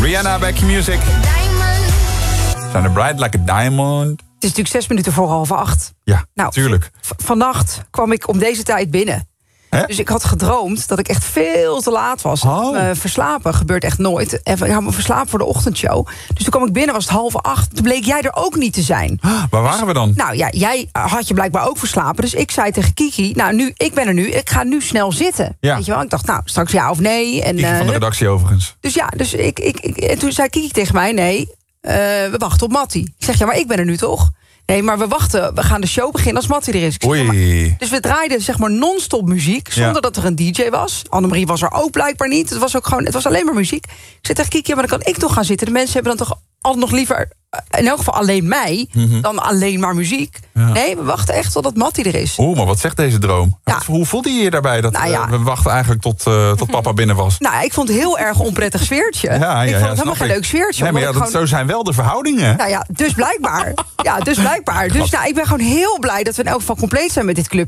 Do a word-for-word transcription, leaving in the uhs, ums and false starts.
Rihanna bij Q-Music. Shine bright like a diamond. Het is natuurlijk zes minuten voor half acht. Ja, nou, tuurlijk. V- vannacht kwam ik om deze tijd binnen. Hè? Dus ik had gedroomd dat ik echt veel te laat was. Oh. Me verslapen gebeurt echt nooit. En ik had me verslapen voor de ochtendshow. Dus toen kwam ik binnen, was het half acht. Toen bleek jij er ook niet te zijn. Ah, waar waren we dan? Nou ja, jij had je blijkbaar ook verslapen. Dus ik zei tegen Kiki, nou nu, ik ben er nu. Ik ga nu snel zitten. Ja. Weet je wel? Ik dacht, nou, straks ja of nee. En, Kiki van de eh, redactie overigens. dus ja, dus ik, ik, ik, en toen zei Kiki tegen mij, nee, uh, we wachten op Mattie. Ik zeg, ja, maar ik ben er nu toch? Nee, maar we wachten, we gaan de show beginnen als Mattie er is. Ik zeg, Oei. maar, dus we draaiden zeg maar non-stop muziek, zonder Ja. dat er een D J was. Annemarie was er ook blijkbaar niet. Het was ook gewoon, het was alleen maar muziek. Ik zei tegen Kiki, ja, maar dan kan ik toch gaan zitten. De mensen hebben dan toch altijd nog liever, in elk geval alleen mij, Mhm. dan alleen maar muziek. Ja. Nee, we wachten echt totdat Mattie er is. Oeh, maar wat zegt deze droom? Ja. Wat- Hoe voelde je je daarbij? Dat, Nou ja. eh, we wachten eigenlijk tot, uh, tot papa binnen was. Nou, ik vond het heel erg onprettig sfeertje. Ja, ja, ik ja, vond het snap helemaal geen ik. leuk sfeertje. Nee, maar ja, omdat dat, ik gewoon- zo zijn wel de verhoudingen. Nou ja, dus blijkbaar. Ja, dus blijkbaar. Dus nou, ik ben gewoon heel blij dat we in elk geval compleet zijn met dit club.